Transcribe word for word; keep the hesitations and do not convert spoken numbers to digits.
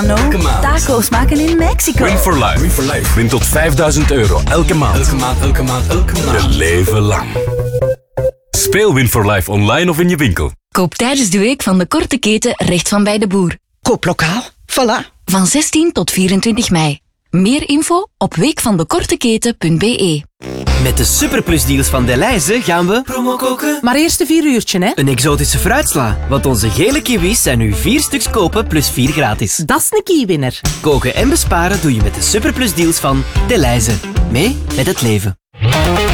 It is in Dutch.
Elke maand. Taco's maken in Mexico. Win for life. Win for life. Win tot vijfduizend euro elke maand. Elke maand, elke maand, elke maand. Een leven lang. Speel Win for life online of in je winkel. Koop tijdens de week van de korte keten recht van bij de boer. Koop lokaal. Voilà. Van zestien tot vierentwintig mei. Meer info op weekvandekorteketen punt be. Met de superplusdeals van Delhaize gaan we promo koken. Maar eerst een vier uurtje, hè? Een exotische fruitsla, want onze gele kiwis zijn nu vier stuks kopen plus vier gratis. Dat is een kiewinner. Koken en besparen doe je met de superplusdeals van Delhaize. Mee met het leven.